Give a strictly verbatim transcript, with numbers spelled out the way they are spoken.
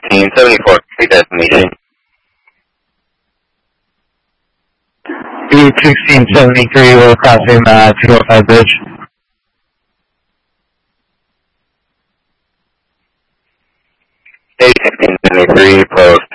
sixteen seventy-four, complete destination. Route sixteen seventy-three, we're crossing uh, two oh five bridge. sixteen seventy-three, post